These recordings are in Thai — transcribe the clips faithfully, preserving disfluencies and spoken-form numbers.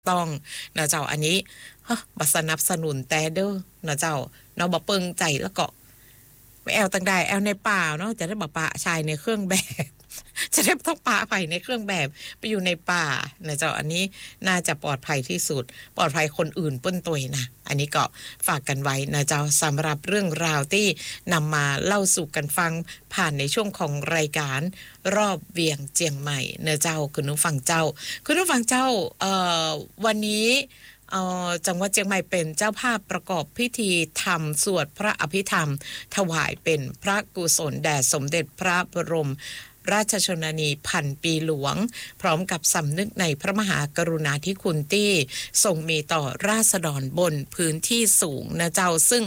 ต้องนะเจ้าอันนี้ฮะบ่สนับสนุนแต่เด้อนะเจ้าเนาะบ่เปิงใจแล้วก็ไปแอวต่างใดแอวในป่าเนาะจะได้บ่ปะชายในเครื่องแบบจะได้ต้องปะไปในเครื่องแบบไปอยู่ในป่านะเจ้าอันนี้น่าจะปลอดภัยที่สุดปลอดภัยคนอื่นเปิ้นตวยนะอันนี้ก็ฝากกันไว้นะเจ้าสำหรับเรื่องราวที่นำมาเล่าสู่กันฟังผ่านในช่วงของรายการรอบเวียงเจียงใหม่นะเจ้าคุณผู้ฟังเจ้าคุณผู้ฟังเจ้าเอ่อวันนี้เอ่อจังหวัดเชียงใหม่เป็นเจ้าภาพประกอบพิธีธรรมสวดพระอภิธรรมถวายเป็นพระกุศลแด่สมเด็จพระบรมราชชนนีพันปีหลวงพร้อมกับสำนึกในพระมหากรุณาธิคุณที่ทรงมีต่อราษฎรบนพื้นที่สูงนะเจ้าซึ่ง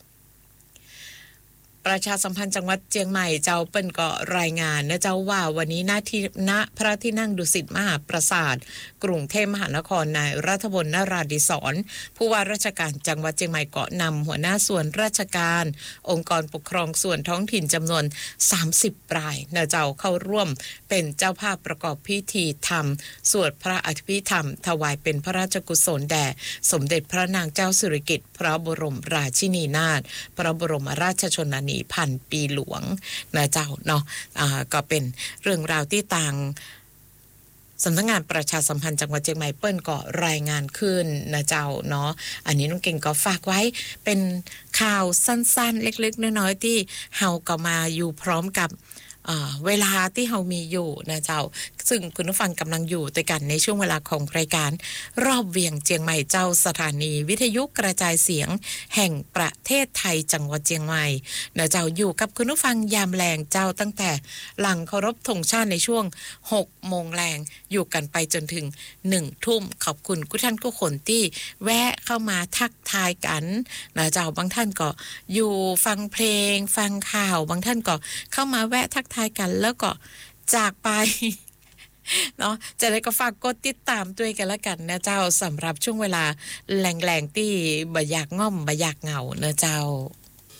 ประชาสัมพันธ์จังหวัดเชียงใหม่เจ้าเปิ้นก็รายงานนะเจ้าว่าวันนี้หน้าที่ณพระที่นั่งดุสิตมหาปราสาทกรุงเทพมหานครนายรัฐพลนราธิศรผู้ว่าราชการจังหวัดเชียงใหม่ก็นำหัวหน้าส่วนราชการองค์กรปกครองส่วนท้องถิ่นจำนวนสามสิบรายนะเจ้าเข้าร่วมเป็นเจ้าภาพประกอบพิธีธรรมสวดพระอภิธรรมถวายเป็นพระราชกุศลแด่สมเด็จพระนางเจ้าสิริกิติ์พระบรมราชินีนาถพระบรมราชชนนีพันปีหลวงนะเจ้าเนาะอ่าก็เป็นเรื่องราวที่ต่างสำนักงานประชาสัมพันธ์จังหวัดเชียงใหม่เปิ้นก็รายงานขึ้นนะเจ้าเนาะอันนี้น้องเก่งก็ฝากไว้เป็นข่าวสั้นๆเล็กๆน้อยๆที่เฮาก็มาอยู่พร้อมกับเวลาที่เฮามีอยู่นะเจ้าซึ่งคุณผู้ฟังกำลังอยู่ด้วยกันในช่วงเวลาของรายการรอบเวียงเจียงใหม่เจ้าสถานีวิทยุกระจายเสียงแห่งประเทศไทยจังหวัดเจียงใหม่นะเจ้าอยู่กับคุณผู้ฟังยามแลงเจ้าตั้งแต่หลังเคารพธงชาติในช่วงหกโมงแลงอยู่กันไปจนถึงหนึ่งทุ่มขอบคุณทุกท่านทุกคนที่แวะเข้ามาทักทายกันนะเจ้าบางท่านก็อยู่ฟังเพลงฟังข่าวบางท่านก็เข้ามาแวะทักทายกันแล้วก็จากไปเนาะจะได้ก็ฝากกดติดตามด้วยกันละกันนะเจ้าสำหรับช่วงเวลาแหลงๆที่บ่อยากง่อมบ่อยากเหงานะเจ้า